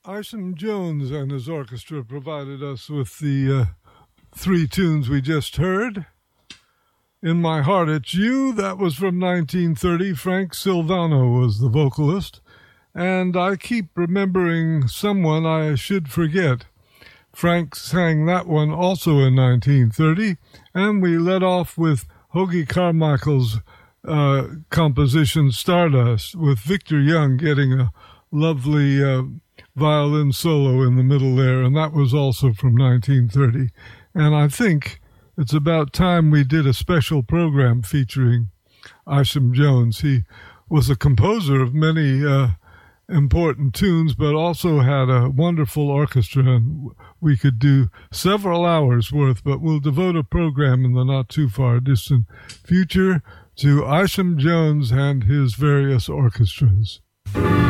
Isham Jones and his orchestra provided us with the three tunes we just heard. In My Heart It's You, that was from 1930. Frank Silvano was the vocalist. And I keep remembering Someone I Should Forget. Frank sang that one also in 1930. And we led off with Hoagy Carmichael's composition Stardust, with Victor Young getting a lovely violin solo in the middle there, and that was also from 1930. And I think it's about time we did a special program featuring Isham Jones. He was a composer of many important tunes, but also had a wonderful orchestra, and we could do several hours worth, but we'll devote a program in the not too far distant future to Isham Jones and his various orchestras.